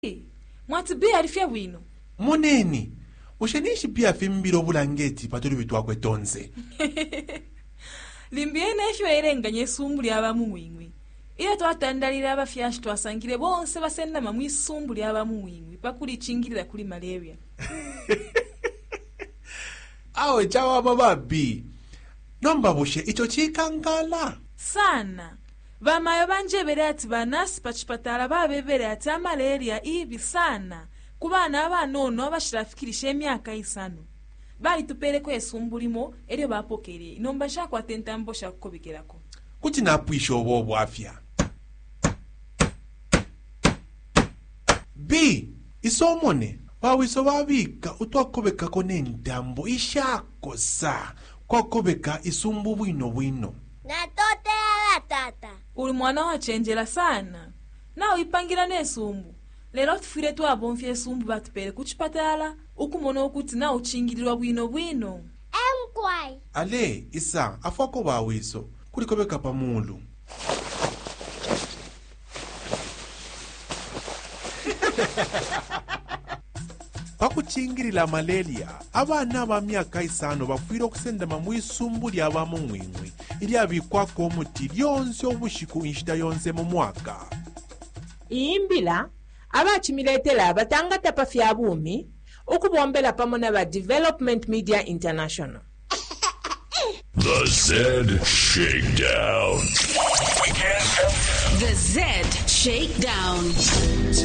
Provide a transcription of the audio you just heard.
Mwati bi alifya bwino. Moneni, ushenishi pia fimbiro bulangeti patuli bitwakwe tonze. Limbiene efyo erenganye esumbu lyabamu mwingwi. Iyo twatandalira abafyashi twasangire bonse basenda mu isumbu lyabamu mwingwi bakulichingirira kuli malaria. Awe chawa mababi. Nomba bushe icho chikangala. Sana. Bamayo banjebere ati banasi pachipatala babebere ati malaria ibi sana. Kubana abanono abashirafikirisha emyaka 5. Bali tupereko esumbulimo eryo bapokere. Nomba shako atentambo shakukobekerako. Kuti napwisha obo afya. B. Isomone. Wawiso wabika utwakobeka konentambo ishako sa. Kwa kobeka isumbu bwino. Na tote ala tata. Uli mwana wa chenjela sana. Na uipangira nesumbu. Lero tufire tu abonfye esumbu batupere kuchipatala. Ukumono okuti na uchingirirwa bwino. Emkwai. Ale, isa, afwako bawiso. Kulikobeka pamulu. Pakuchingirira malaria, abana ba myaka 5 bafwire okusendama mu isumbu lyabamu mwingwi ilyabikwako omuti lyonse obushiku inshita yonse mu mwaka. Imbila abachimiletela abatangata pafya bumi okubombela pamona ba Development Media International. The Z Shakedown. The Z Shakedown.